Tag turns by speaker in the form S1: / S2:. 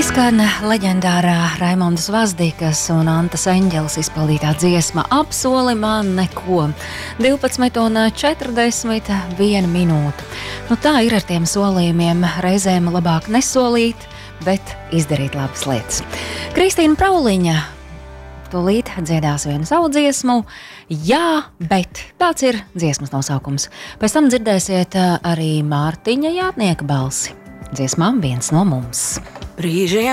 S1: Izskan leģendārā Raimondas Vazdikas un Antas Eņģeles izpildītā dziesma Apsoli man neko. 12:41 minūte. Nu tā ir ar tiem solījumiem. Reizēm labāk nesolīt, bet izdarīt labas lietas. Kristīna Prauliņa tūlīt dziedās vienu savu dziesmu. Jā, bet tāds ir dziesmas nosaukums. Pēc tam dzirdēsiet arī Mārtiņa Jātnieka balsi. Dziesmām viens no mums.
S2: Brīžiem